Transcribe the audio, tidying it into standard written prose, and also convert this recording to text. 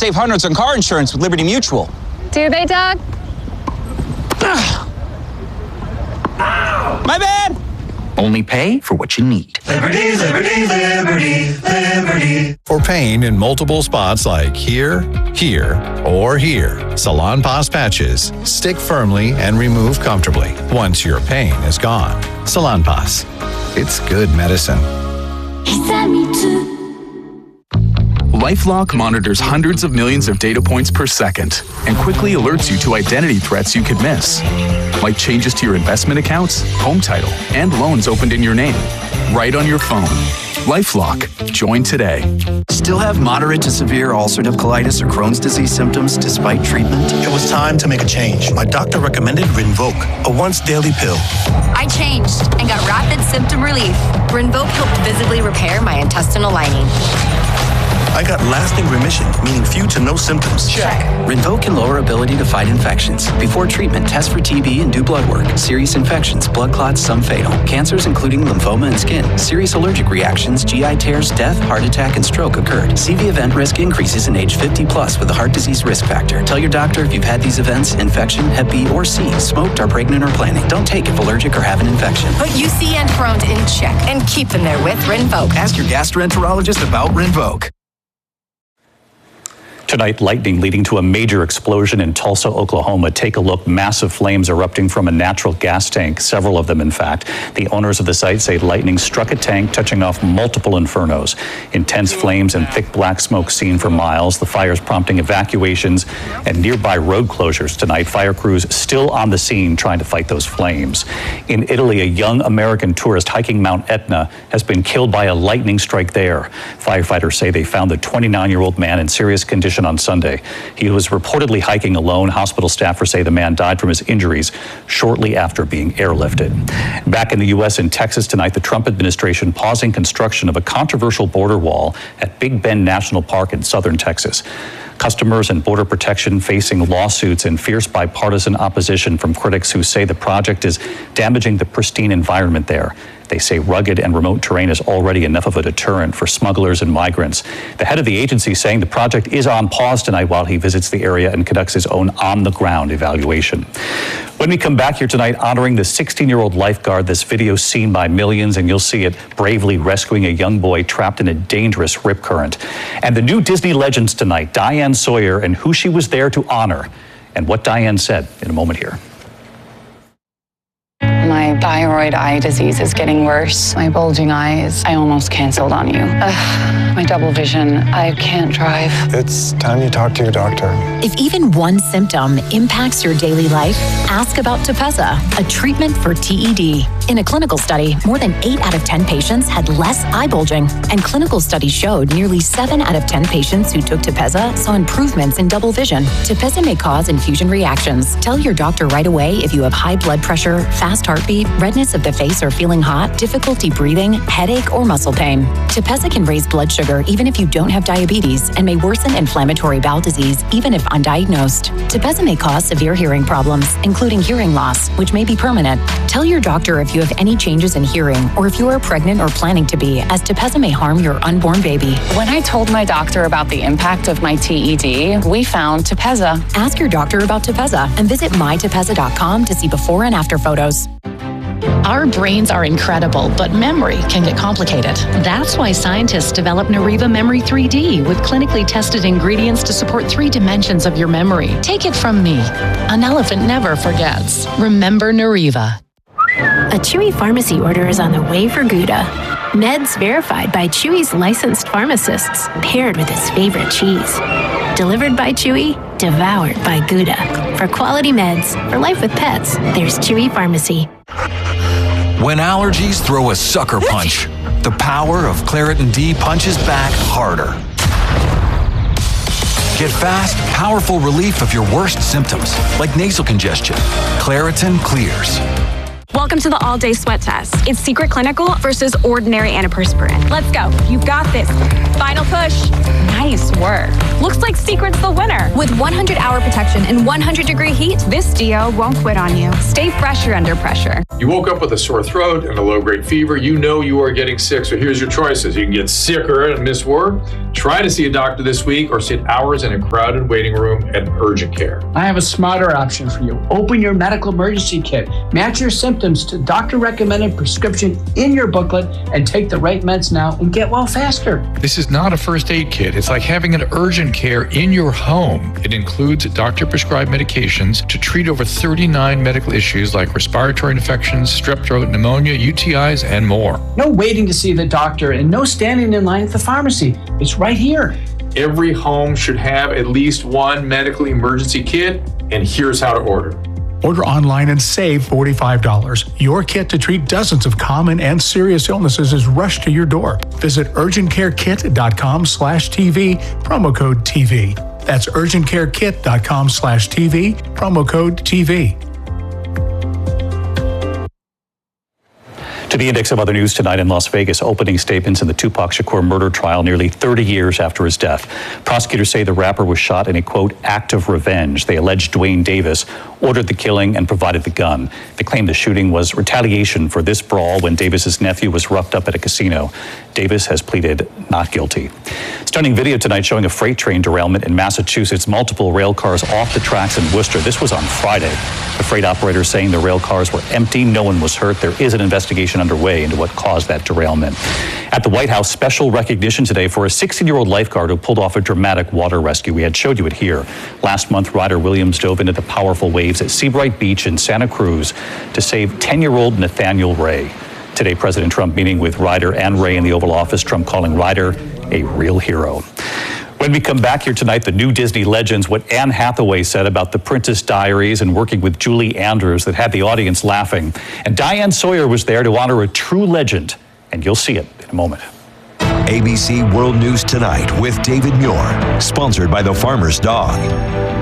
save hundreds on car insurance with Liberty Mutual. Do they, Doug? My bad! Only pay for what you need. Liberty, liberty, liberty, liberty. For pain in multiple spots like here, here, or here, Salonpas patches stick firmly and remove comfortably once your pain is gone. Salonpas. It's good medicine. LifeLock monitors hundreds of millions of data points per second and quickly alerts you to identity threats you could miss, like changes to your investment accounts, home title, and loans opened in your name, right on your phone. LifeLock. Join today. Still have moderate to severe ulcerative colitis or Crohn's disease symptoms despite treatment? It was time to make a change. My doctor recommended Rinvoq, a once-daily pill. I changed and got rapid symptom relief. Rinvoq helped visibly repair my intestinal lining. I got lasting remission, meaning few to no symptoms. Check. Rinvoq can lower ability to fight infections. Before treatment, test for TB and do blood work. Serious infections, blood clots, some fatal. Cancers including lymphoma and skin. Serious allergic reactions, GI tears, death, heart attack, and stroke occurred. CV event risk increases in age 50 plus with a heart disease risk factor. Tell your doctor if you've had these events, infection, Hep B or C, smoked, are pregnant or planning. Don't take if allergic or have an infection. Put UC and Crohn's in check and keep them there with Rinvoq. Ask your gastroenterologist about Rinvoq. Tonight, lightning leading to a major explosion in Tulsa, Oklahoma. Take a look. Massive flames erupting from a natural gas tank, several of them, in fact. The owners of the site say lightning struck a tank, touching off multiple infernos. Intense flames and thick black smoke seen for miles. The fires prompting evacuations and nearby road closures tonight. Fire crews still on the scene trying to fight those flames. In Italy, a young American tourist hiking Mount Etna has been killed by a lightning strike there. Firefighters say they found the 29-year-old man in serious condition on Sunday. He was reportedly hiking alone. Hospital staffers say the man died from his injuries shortly after being airlifted. Back in the U.S. in Texas tonight, the Trump administration pausing construction of a controversial border wall at Big Bend National Park in southern Texas. Customers and Border Protection facing lawsuits and fierce bipartisan opposition from critics who say the project is damaging the pristine environment there. They say rugged and remote terrain is already enough of a deterrent for smugglers and migrants. The head of the agency saying the project is on pause tonight while he visits the area and conducts his own on-the-ground evaluation. When we come back here tonight, honoring the 16-year-old lifeguard, this video seen by millions, and you'll see it bravely rescuing a young boy trapped in a dangerous rip current. And the new Disney legends tonight, Diane Sawyer, and who she was there to honor, and what Diane said in a moment here. My thyroid eye disease is getting worse. My bulging eyes, I almost canceled on you. My double vision, I can't drive. It's time you talk to your doctor. If even one symptom impacts your daily life, ask about Tepezza, a treatment for TED. In a clinical study, more than 8 out of 10 patients had less eye bulging, and clinical studies showed nearly 7 out of 10 patients who took Tepezza saw improvements in double vision. Tepezza may cause infusion reactions. Tell your doctor right away if you have high blood pressure, fast heartbeat, redness of the face or feeling hot, difficulty breathing, headache, or muscle pain. Tepezza can raise blood sugar even if you don't have diabetes and may worsen inflammatory bowel disease even if undiagnosed. Tepezza may cause severe hearing problems, including hearing loss, which may be permanent. Tell your doctor if you have any changes in hearing or if you are pregnant or planning to be, as Tepezza may harm your unborn baby. When I told my doctor about the impact of my TED, we found Tepezza. Ask your doctor about Tepezza and visit mytepezza.com to see before and after photos. Our brains are incredible, but memory can get complicated. That's why scientists developed Nariva Memory 3D with clinically tested ingredients to support 3 dimensions of your memory. Take it from me. An elephant never forgets. Remember Nariva. A Chewy pharmacy order is on the way for Gouda. Meds verified by Chewy's licensed pharmacists, paired with his favorite cheese. Delivered by Chewy, devoured by Gouda. For quality meds, for life with pets, there's Chewy Pharmacy. When allergies throw a sucker punch, the power of Claritin D punches back harder. Get fast, powerful relief of your worst symptoms, like nasal congestion. Claritin clears. Welcome to the all-day sweat test. It's Secret Clinical versus ordinary antiperspirant. Let's go. You've got this. Final push. Nice work. Looks like Secret's the winner. With 100-hour protection in 100-degree heat, This Dio won't quit on you. Stay fresher under pressure. You woke up with a sore throat and a low-grade fever. You know you are getting sick, so here's your choices. You can get sicker and miss work, try to see a doctor this week, or sit hours in a crowded waiting room at urgent care. I have a smarter option for you. Open your medical emergency kit. Match your symptoms to doctor-recommended prescription in your booklet and take the right meds now and get well faster. This is not a first aid kit. It's like having an urgent care in your home. It includes doctor-prescribed medications to treat over 39 medical issues like respiratory infections, strep throat, pneumonia, UTIs, and more. No waiting to see the doctor and no standing in line at the pharmacy. It's right here. Every home should have at least one medical emergency kit, and here's how to order. Order online and save $45. Your kit to treat dozens of common and serious illnesses is rushed to your door. Visit urgentcarekit.com/TV, promo code TV. That's urgentcarekit.com/TV, promo code TV. To the index of other news tonight in Las Vegas, opening statements in the Tupac Shakur murder trial nearly 30 years after his death. Prosecutors say the rapper was shot in a, quote, act of revenge. They allege Dwayne Davis ordered the killing and provided the gun. They claim the shooting was retaliation for this brawl when Davis's nephew was roughed up at a casino. Davis has pleaded not guilty. Stunning video tonight showing a freight train derailment in Massachusetts. Multiple rail cars off the tracks in Worcester. This was on Friday. The freight operator saying the rail cars were empty. No one was hurt. There is an investigation underway into what caused that derailment. At the White House, special recognition today for a 16-year-old lifeguard who pulled off a dramatic water rescue. We had showed you it here. Last month, Ryder Williams dove into the powerful waves at Seabright Beach in Santa Cruz to save 10-year-old Nathaniel Ray. Today, President Trump meeting with Ryder and Ray in the Oval Office, Trump calling Ryder a real hero. When we come back here tonight, the new Disney legends, what Anne Hathaway said about the Princess Diaries and working with Julie Andrews that had the audience laughing. And Diane Sawyer was there to honor a true legend, and you'll see it in a moment. ABC World News Tonight with David Muir, sponsored by the Farmer's Dog.